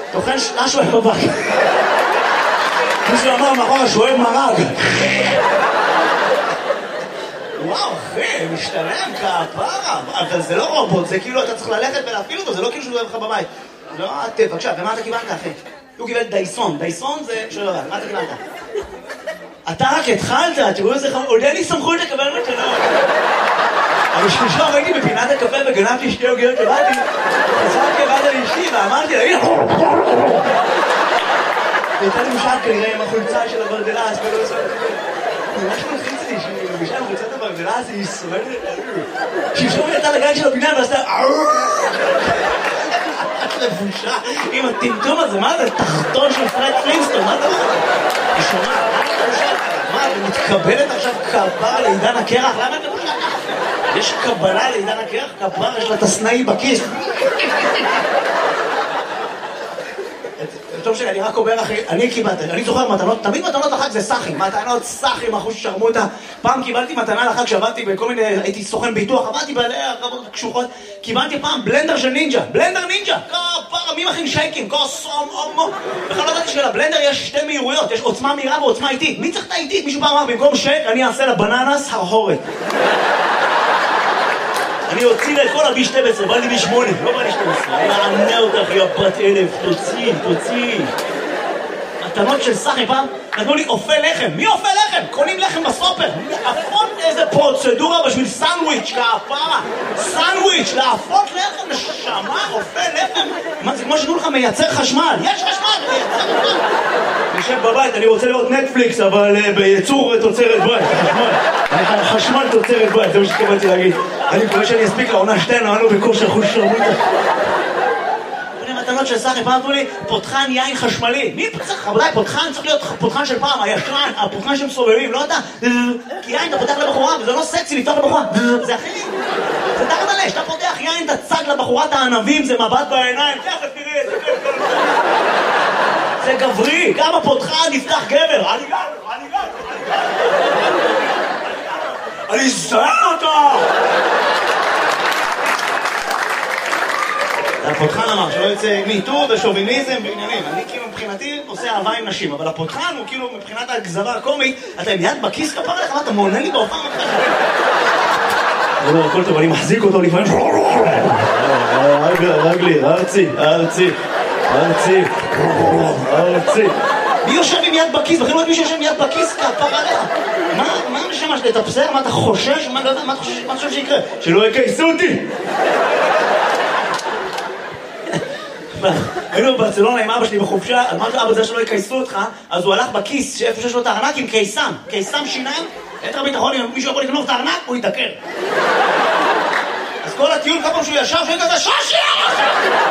טוחן משהו בבק. מישהו אמר מאחורה שהוא אוהב מרג. וואו, אחי, משתלם כפרה. אבל זה לא רובוט, זה כאילו אתה צריך ללכת ולהפעיל אותו, זה לא כאילו שהוא אוהב לך בבית. לא, בבקשה, ומה אתה קיבלת, אחי? הוא קיבל דייסון. דייסון זה... שלא יודע, מה אתה קיבלת? אתה רק התחלת, תראו איזה חמור, עוד אין לי סמכות לקבל מתנות. אבל שלשום הייתי בפינת הקפה וגנבתי 2 עוגיות לבאתי, חזרתי הביתה לאשתי ואמרתי לה, הנה! הייתה לי משל כנראה עם החולצה של הברדלס, ולא עושה... ממש מלחיץ לי שהיא מבישה עם חולצת הברדלס, היא סועדת... שלשום יצאה לגן של הפינה ועשתה... לבושה עם הטמטום הזה, מה זה? תחתון של פרד פלינסטון, מה אתה אומר? היא שומעת, מה אתה מתקבלת עכשיו כפרה לעידן הקרח? למה אתה לבושה ככה? יש קבלה לעידן הקרח? כפרה, יש לה תסנאי בכיס. טוב שאני רק אומר אחי, אני קיבלתי, אני זוכר מתנות, תמיד מתנות לחג זה סחים, מתנות סחים, אחוז ששרמוטה. פעם קיבלתי מתנה לחג שעבדתי בכל מיני, הייתי סוכן ביטוח, עבדתי בעלי הרבות קשוחות, קיבלתי פעם בלנדר של נינג'ה, בלנדר נינג'ה, כפרה, מי מכין שייקים, כוסום, אומו. בכלל לא ידעתי שלבלנדר יש 2 מהירויות, יש עוצמה מהירה ועוצמה איטית. מי צריך את האיטית? מישהו פעם אמר, במקום שייק אני אעשה לבננס הרהורת. אני הוציא לה את כל ה-B12, בא לי B8, לא בא לי 12. אני אענה אותך, יא בת 1000, תוציא. מתנות של סחי פעם, נתנו לי אופה לחם. מי אופה לחם? קונים לחם בסופר. להפות איזה פרוצדורה בשביל סנדוויץ', כפרה. סנדוויץ', להפות לחם, נשמה, אופה לחם. מה זה כמו שתנו לך מייצר חשמל? יש חשמל, מייצר חשמל. אני יושב בבית, אני רוצה לראות נטפליקס, אבל בייצור תוצרת בית, חשמל. חשמל תוצרת בית, זה מה שקבלתי להגיד. אני מקווה שאני אספיק לעונה 2, נענו בכושר חוש שרמוטה. מתנות של סחי, פעם אמרו לי, פותחן יין חשמלי. מי צריך? רבותיי, פותחן צריך להיות פותחן של פעם, הישן, הפותחן שמסובבים, לא אתה. כי יין אתה פותח לבחורה, וזה לא סקסי לפתוח לבחורה. זה אחי. זה תחת עלי, שאתה פותח יין, אתה צג לבחורת הענבים, זה מבט בעיניים, תכף תראי את זה. זה גברי, גם הפותחן יפתח גבר. אני זהר אותו! הפותחן אמר שלא יוצא מיטור ושוביניזם ועניינים. אני כאילו מבחינתי עושה אהבה עם נשים, אבל הפותחן הוא כאילו מבחינת הגזרה הקומית, אתה עם יד בכיס כפרה לך, אתה מעונה לי בהופעה מבחן. לא, הכל טוב, אני מחזיק אותו לפעמים. רגלי, ארצי. מי יושב עם יד בכיס? בכלל לא יודעת מי שיושב עם יד בכיס כפרה לך. מה נשמע שאתה תפסר? מה אתה חושש? מה אתה חושב שיקרה? שלא יקייסו אותי! היינו בברצלונה עם אבא שלי בחופשה, אמרתי אבא זה שלא יקייסו אותך, אז הוא הלך בכיס איפה שיש לו את הארנק עם קיסם שיניים, יתר ביטחון, אם מישהו יכול לגנוב את הארנק, הוא יתדקר. אז כל הטיול כמה שהוא ישב, שהוא כזה שושי!